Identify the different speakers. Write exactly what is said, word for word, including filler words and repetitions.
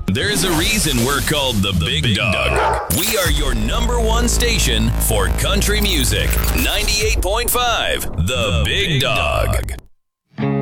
Speaker 1: There's a reason we're called the, the Big, Big Dog. Dog. We are your number one station for country music. ninety-eight point five, The, the Big, Big Dog. Dog.